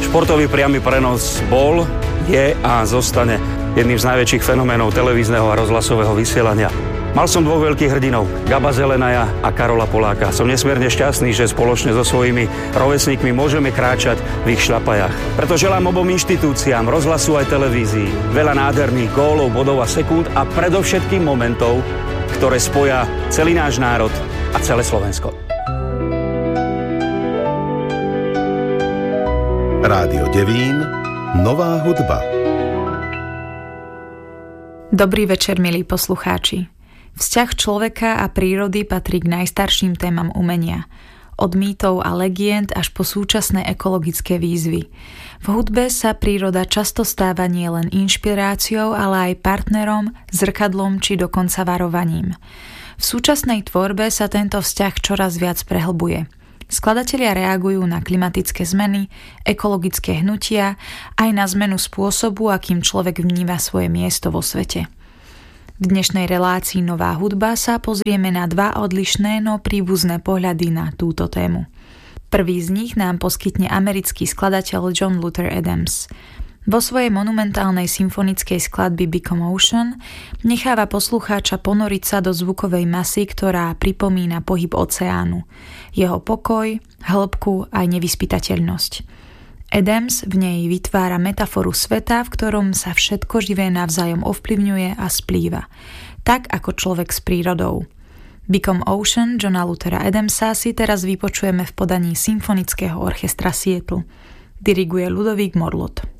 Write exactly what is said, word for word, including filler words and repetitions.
Športový priamy prenos bol, je a zostane jedným z najväčších fenoménov televízneho a rozhlasového vysielania. Mal som dvoch veľkých hrdinov, Gaba Zelenaja a Karola Poláka. Som nesmierne šťastný, že spoločne so svojimi rovesníkmi môžeme kráčať v ich šľapajách. Preto želám obom inštitúciám, rozhlasu aj televízii, veľa nádherných gólov, bodov a sekúnd a predovšetkým momentov, ktoré spoja celý náš národ a celé Slovensko. Rádio Devín, nová hudba. Dobrý večer, milí poslucháči. Vzťah človeka a prírody patrí k najstarším témam umenia. Od mýtov a legend až po súčasné ekologické výzvy. V hudbe sa príroda často stáva nielen inšpiráciou, ale aj partnerom, zrkadlom či dokonca varovaním. V súčasnej tvorbe sa tento vzťah čoraz viac prehlbuje. Skladatelia reagujú na klimatické zmeny, ekologické hnutia, aj na zmenu spôsobu, akým človek vníma svoje miesto vo svete. V dnešnej relácii Nová hudba sa pozrieme na dva odlišné, no príbuzné pohľady na túto tému. Prvý z nich nám poskytne americký skladateľ John Luther Adams. Vo svojej monumentálnej symfonickej skladbe Become Ocean necháva poslucháča ponoriť sa do zvukovej masy, ktorá pripomína pohyb oceánu, jeho pokoj, hĺbku aj nevyspytateľnosť. Adams v nej vytvára metaforu sveta, v ktorom sa všetko živé navzájom ovplyvňuje a splýva, tak ako človek s prírodou. Become Ocean Johna Luthera Adamsa si teraz vypočujeme v podaní Symfonického orchestra Seattle. Diriguje Ludovík Morlot.